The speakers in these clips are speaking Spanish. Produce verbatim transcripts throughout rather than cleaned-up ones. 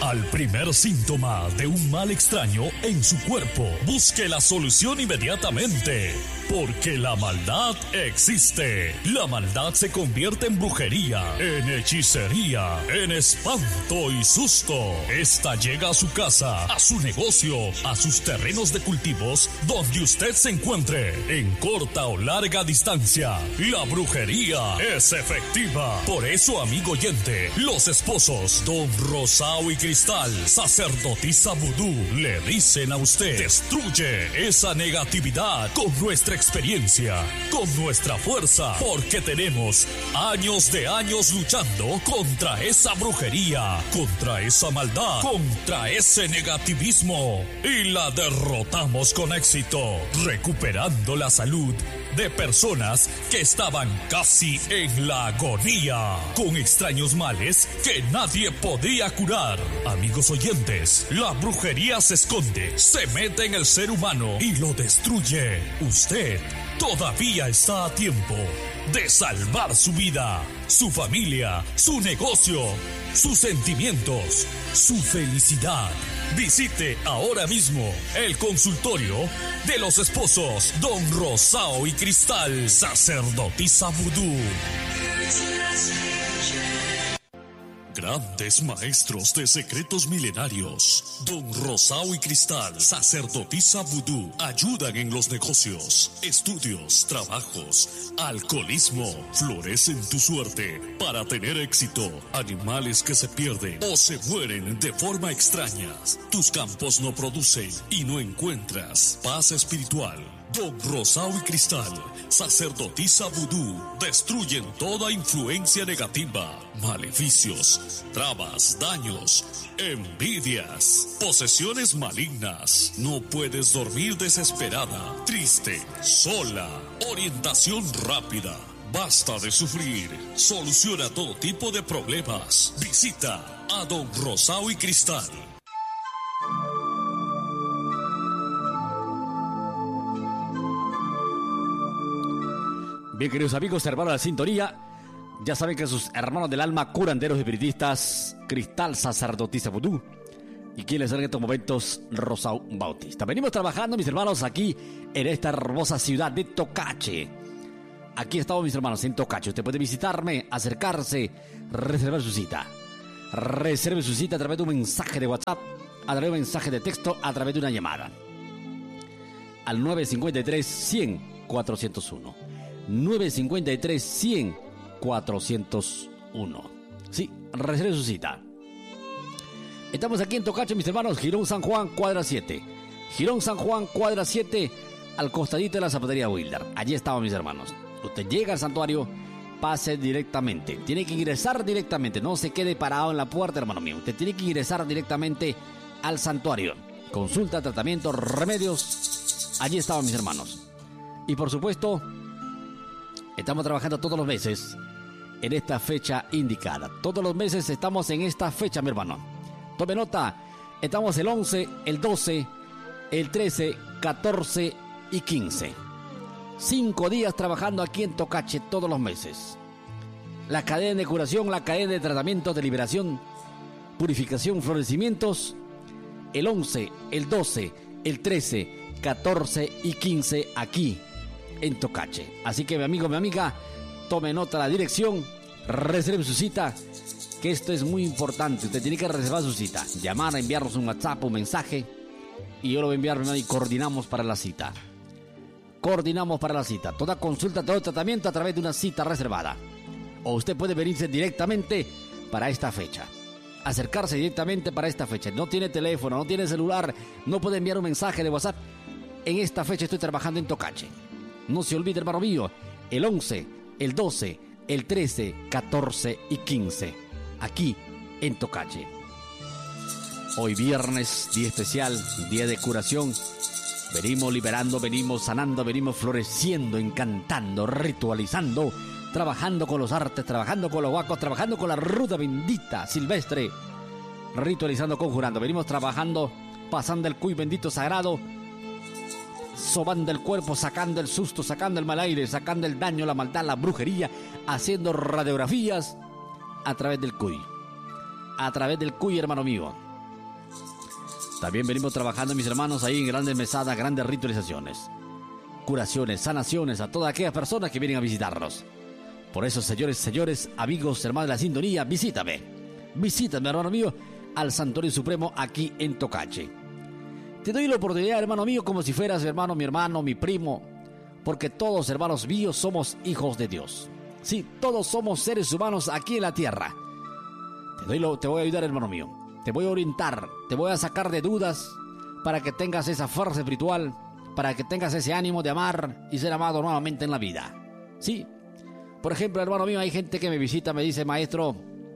Al primer síntoma de un mal extraño en su cuerpo, busque la solución inmediatamente, porque la maldad existe. La maldad se convierte en brujería, en hechicería, en espanto y susto. Esta llega a su casa, a su negocio, a sus terrenos de cultivos, donde usted se encuentre, en corta o larga distancia. La brujería es efectiva. Por eso, amigo oyente, los esposos Don Rosao y Cristal, sacerdotisa vudú, le dicen a usted: destruye esa negatividad con nuestra experiencia, con nuestra fuerza, porque tenemos años de años luchando contra esa brujería, contra esa maldad, contra ese negativismo, y la derrotamos con éxito, recuperando la salud de personas que estaban casi en la agonía, con extraños males que nadie podía curar. Amigos oyentes, la brujería se esconde, se mete en el ser humano y lo destruye. Usted todavía está a tiempo de salvar su vida, su familia, su negocio, sus sentimientos, su felicidad. Visite ahora mismo el consultorio de los esposos Don Rosao y Cristal, sacerdotisa vudú. Grandes maestros de secretos milenarios, Don Rosao y Cristal, sacerdotisa vudú, ayudan en los negocios, estudios, trabajos, alcoholismo. Florecen tu suerte para tener éxito. Animales que se pierden o se mueren de forma extraña. Tus campos no producen y no encuentras paz espiritual. Don Rosao y Cristal, sacerdotisa vudú, destruyen toda influencia negativa, maleficios, trabas, daños, envidias, posesiones malignas. No puedes dormir desesperada, triste, sola. Orientación rápida. Basta de sufrir. Soluciona todo tipo de problemas. Visita a Don Rosao y Cristal. Bien, queridos amigos, hermanos de la sintonía, ya saben que sus hermanos del alma, curanderos y espiritistas, Cristal, sacerdotisa vudú, y quien les en estos momentos, Rosao Bautista. Venimos trabajando, mis hermanos, aquí en esta hermosa ciudad de Tocache. Aquí estamos, mis hermanos, en Tocache. Usted puede visitarme, acercarse, reservar su cita. Reserve su cita a través de un mensaje de WhatsApp, a través de un mensaje de texto, a través de una llamada. Al nueve cinco tres, cien, cuatrocientos uno. nueve cinco tres, cien, cuatrocientos uno. Sí, reserve su cita. Estamos aquí en Tocache, mis hermanos, Girón San Juan, cuadra siete. Girón San Juan, cuadra siete, al costadito de la zapatería Wilder. Allí estamos, mis hermanos. Usted llega al santuario, pase directamente. Tiene que ingresar directamente, no se quede parado en la puerta, hermano mío. Usted tiene que ingresar directamente al santuario. Consulta, tratamiento, remedios. Allí estamos, mis hermanos. Y por supuesto, estamos trabajando todos los meses en esta fecha indicada. Todos los meses estamos en esta fecha, mi hermano. Tome nota, estamos el once, el doce, el trece, catorce y quince. Cinco días trabajando aquí en Tocache todos los meses. La cadena de curación, la cadena de tratamiento, de liberación, purificación, florecimientos. El once, el doce, el trece, catorce y quince aquí en Tocache. Así que, mi amigo, mi amiga, tome nota de la dirección, reserve su cita, que esto es muy importante. Usted tiene que reservar su cita, llamar, enviarnos un WhatsApp, un mensaje, y yo lo voy a enviar y coordinamos para la cita. Coordinamos para la cita. Toda consulta, todo tratamiento a través de una cita reservada. O usted puede venirse directamente para esta fecha. Acercarse directamente para esta fecha. No tiene teléfono, no tiene celular, no puede enviar un mensaje de WhatsApp. En esta fecha estoy trabajando en Tocache. No se olvide, hermano mío, el once, el doce, el trece, catorce y quince, aquí en Tocache. Hoy viernes, día especial, día de curación. Venimos liberando, venimos sanando, venimos floreciendo, encantando, ritualizando, trabajando con los artes, trabajando con los huacos, trabajando con la ruta bendita silvestre, ritualizando, conjurando. Venimos trabajando, pasando el cuy bendito sagrado, sobando el cuerpo, sacando el susto, sacando el mal aire, sacando el daño, la maldad, la brujería, haciendo radiografías a través del cuy. A través del cuy, hermano mío. También venimos trabajando, mis hermanos, ahí en grandes mesadas, grandes ritualizaciones, curaciones, sanaciones a todas aquellas personas que vienen a visitarnos. Por eso, señores, señores, amigos, hermanos de la sintonía, visítame. Visítame, hermano mío, al Santuario Supremo aquí en Tocache. Te doy la oportunidad, hermano mío, como si fueras hermano, mi hermano, mi primo, porque todos, hermanos míos, somos hijos de Dios. Sí, todos somos seres humanos aquí en la tierra. Te doy lo, te voy a ayudar, hermano mío. Te voy a orientar, te voy a sacar de dudas para que tengas esa fuerza espiritual, para que tengas ese ánimo de amar y ser amado nuevamente en la vida. Sí, por ejemplo, hermano mío, hay gente que me visita, me dice, maestro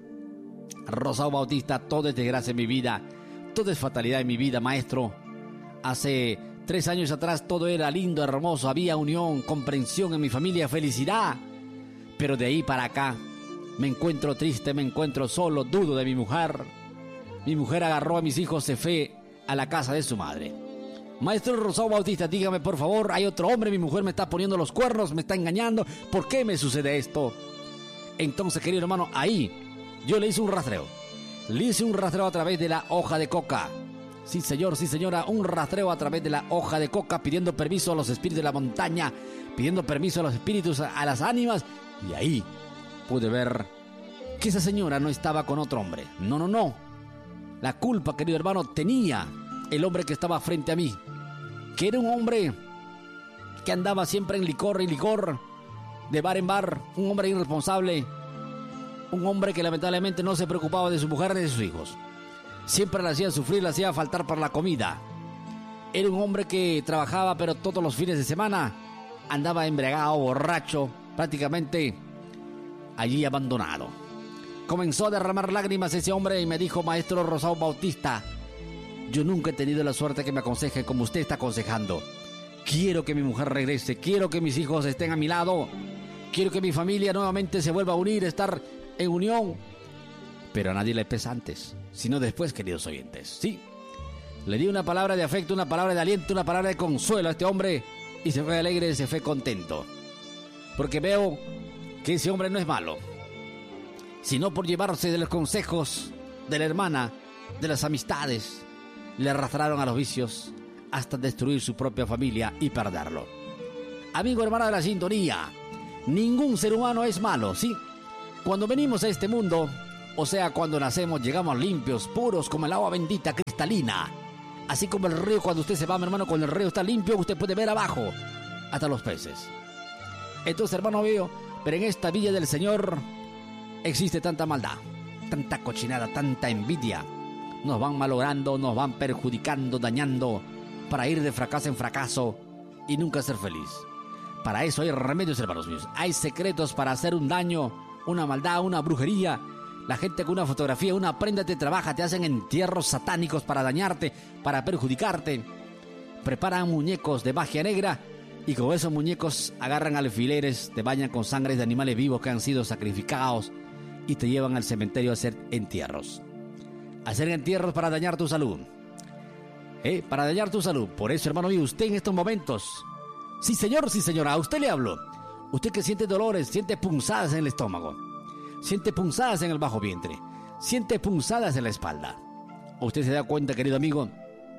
Rosao Bautista, todo es desgracia en mi vida, todo es fatalidad en mi vida, maestro. Hace tres años atrás todo era lindo, hermoso, había unión, comprensión en mi familia, felicidad. Pero de ahí para acá me encuentro triste, me encuentro solo, dudo de mi mujer. Mi mujer agarró a mis hijos, se fue a la casa de su madre. Maestro Rosao Bautista, dígame por favor, hay otro hombre, mi mujer me está poniendo los cuernos, me está engañando, ¿por qué me sucede esto? Entonces, querido hermano, ahí yo le hice un rastreo. Le hice un rastreo a través de la hoja de coca. Sí, señor, sí, señora, un rastreo a través de la hoja de coca, pidiendo permiso a los espíritus de la montaña, pidiendo permiso a los espíritus, a, a las ánimas, y ahí pude ver que esa señora no estaba con otro hombre. No, no, no. La culpa, querido hermano, tenía el hombre que estaba frente a mí, que era un hombre que andaba siempre en licor y licor, de bar en bar, un hombre irresponsable, un hombre que lamentablemente no se preocupaba de su mujer ni de sus hijos. Siempre la hacía sufrir, la hacía faltar para la comida. Era un hombre que trabajaba, pero todos los fines de semana andaba embriagado, borracho, prácticamente allí abandonado. Comenzó a derramar lágrimas ese hombre y me dijo, maestro Rosao Bautista, yo nunca he tenido la suerte que me aconseje como usted está aconsejando. Quiero que mi mujer regrese, quiero que mis hijos estén a mi lado, quiero que mi familia nuevamente se vuelva a unir, estar en unión. Pero a nadie le pesa antes, sino después, queridos oyentes. Sí, le di una palabra de afecto, una palabra de aliento, una palabra de consuelo a este hombre y se fue alegre, se fue contento. Porque veo que ese hombre no es malo, sino por llevarse de los consejos de la hermana, de las amistades, le arrastraron a los vicios hasta destruir su propia familia y perderlo. Amigo, hermana de la sintonía, ningún ser humano es malo, ¿sí? Cuando venimos a este mundo, o sea, cuando nacemos, llegamos limpios, puros, como el agua bendita, cristalina. Así como el río, cuando usted se va, mi hermano, cuando el río está limpio, usted puede ver abajo hasta los peces. Entonces, hermano mío, pero en esta villa del Señor existe tanta maldad, tanta cochinada, tanta envidia. Nos van malogrando, nos van perjudicando, dañando, para ir de fracaso en fracaso y nunca ser feliz. Para eso hay remedios, hermanos míos. Hay secretos para hacer un daño, una maldad, una brujería. La gente con una fotografía, una prenda te trabaja, te hacen entierros satánicos para dañarte, para perjudicarte. Preparan muñecos de magia negra y con esos muñecos agarran alfileres, te bañan con sangre de animales vivos que han sido sacrificados y te llevan al cementerio a hacer entierros. Hacer entierros para dañar tu salud. ¿Eh? Para dañar tu salud. Por eso, hermano mío, usted en estos momentos... Sí, señor, sí, señora, a usted le hablo. Usted que siente dolores, siente punzadas en el estómago, siente punzadas en el bajo vientre, siente punzadas en la espalda. Usted se da cuenta, querido amigo,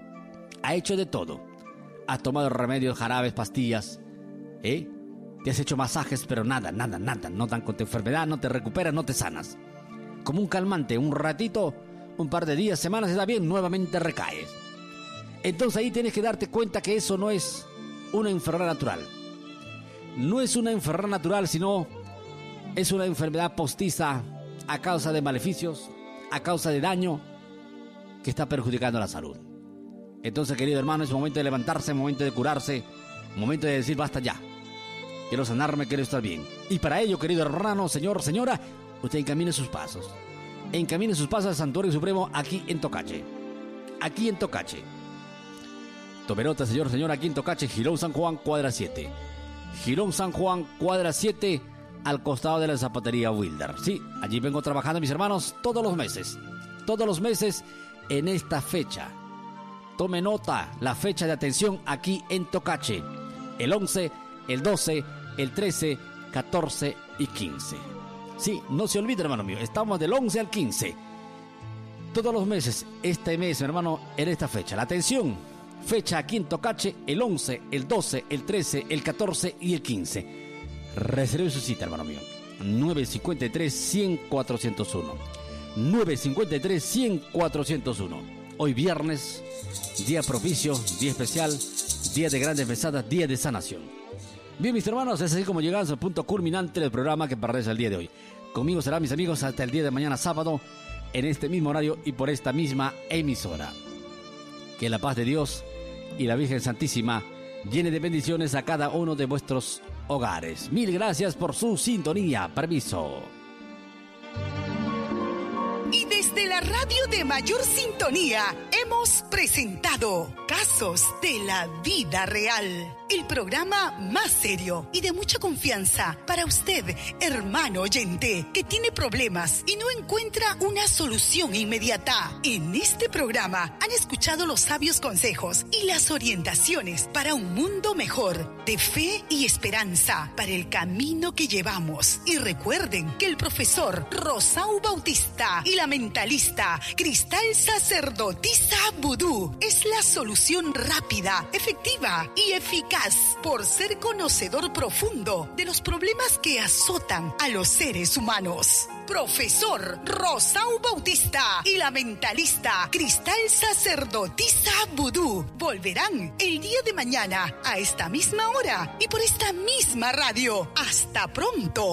ha hecho de todo. Has tomado remedios, jarabes, pastillas, ¿eh? Te has hecho masajes, pero nada, nada, nada. No dan con tu enfermedad, no te recuperas, no te sanas. Como un calmante, un ratito, un par de días, semanas, está bien, nuevamente recaes. Entonces ahí tienes que darte cuenta que eso no es una enfermedad natural. No es una enfermedad natural, sino es una enfermedad postiza a causa de maleficios, a causa de daño que está perjudicando la salud. Entonces, querido hermano, es momento de levantarse, momento de curarse, momento de decir basta ya. Quiero sanarme, quiero estar bien. Y para ello, querido hermano, señor, señora, usted encamine sus pasos. Encamine sus pasos al Santuario Supremo aquí en Tocache. Aquí en Tocache. Tome nota, señor, señora, aquí en Tocache, Girón San Juan, cuadra siete. Girón San Juan, cuadra siete, al costado de la zapatería Wilder. Sí, allí vengo trabajando, mis hermanos, todos los meses. Todos los meses en esta fecha. Tome nota, la fecha de atención aquí en Tocache. El once, el doce, el trece, catorce y quince. Sí, no se olvide, hermano mío, estamos del once al quince. todos los meses, este mes, mi hermano, en esta fecha. La atención, fecha aquí en Tocache, el once, el doce, el trece, el catorce y el quince. Reserve su cita, hermano mío. nueve cinco tres, cien, cuatrocientos uno. nueve cinco tres, cien, cuatrocientos uno. Hoy viernes, día propicio, día especial, día de grandes mesadas, día de sanación. Bien, mis hermanos, es así como llegamos al punto culminante del programa que parece el día de hoy. Conmigo serán mis amigos hasta el día de mañana sábado, en este mismo horario y por esta misma emisora. Que la paz de Dios y la Virgen Santísima llene de bendiciones a cada uno de vuestros hogares. Mil gracias por su sintonía. Permiso. Y desde la radio de mayor sintonía hemos presentado Casos de la Vida Real, el programa más serio y de mucha confianza para usted, hermano oyente, que tiene problemas y no encuentra una solución inmediata. En este programa han escuchado los sabios consejos y las orientaciones para un mundo mejor, de fe y esperanza para el camino que llevamos. Y recuerden que el profesor Rosau Bautista y la mentalista Cristal Sacerdotisa Vudú es la solución rápida, efectiva y eficaz por ser conocedor profundo de los problemas que azotan a los seres humanos. Profesor Rosau Bautista y la mentalista Cristal Sacerdotisa Vudú volverán el día de mañana a esta misma hora y por esta misma radio. ¡Hasta pronto!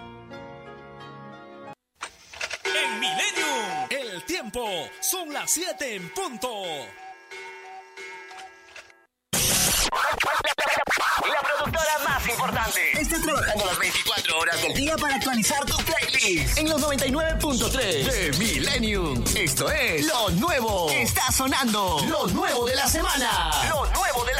En Millennium, el tiempo son las siete en punto. La productora más importante está trabajando las veinticuatro horas del día para actualizar tu playlist en los noventa y nueve punto tres de Millennium. Esto es lo nuevo. Está sonando lo nuevo de la semana. Lo nuevo de la